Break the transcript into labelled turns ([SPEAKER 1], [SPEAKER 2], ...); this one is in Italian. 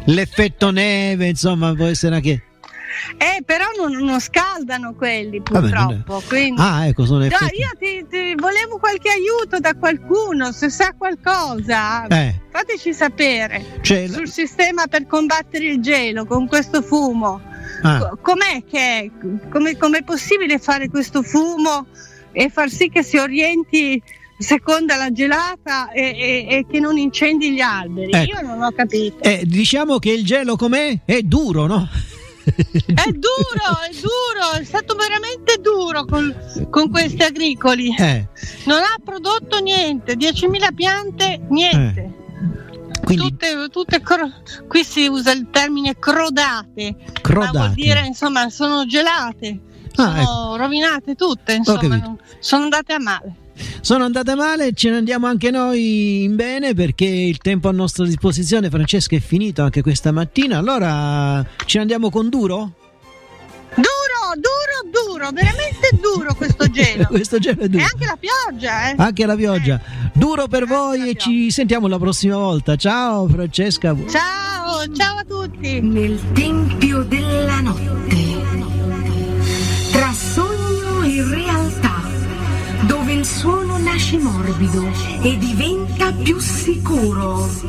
[SPEAKER 1] l'effetto neve, insomma, può essere anche...
[SPEAKER 2] Però non scaldano quelli, purtroppo. Quindi...
[SPEAKER 1] ecco, sono effetti.
[SPEAKER 2] Io ti volevo qualche aiuto da qualcuno, se sa qualcosa, fateci sapere sul sistema per combattere il gelo con questo fumo. Com'è com'è possibile fare questo fumo e far sì che si orienti seconda la gelata e che non incendi gli alberi? Io non ho capito.
[SPEAKER 1] Diciamo che il gelo com'è? È duro, no?
[SPEAKER 2] È duro, è stato veramente duro con questi agricoli. Non ha prodotto niente, 10.000 piante, niente.
[SPEAKER 1] Quindi...
[SPEAKER 2] Tutte qui si usa il termine crodate. Ma vuol dire, insomma, sono gelate, sono rovinate tutte, insomma, sono andate a male.
[SPEAKER 1] Sono andate male, ce ne andiamo anche noi in bene, perché il tempo a nostra disposizione, Francesca, è finito anche questa mattina. Allora ce ne andiamo con duro?
[SPEAKER 2] Duro, veramente duro questo gelo.
[SPEAKER 1] Questo gelo è duro.
[SPEAKER 2] E anche la pioggia,
[SPEAKER 1] Anche la pioggia. Duro per voi e ci sentiamo la prossima volta. Ciao Francesca.
[SPEAKER 2] Ciao a tutti.
[SPEAKER 3] Nel tempio della notte, tra sogno e realtà, dove il suono nasce morbido e diventa più sicuro.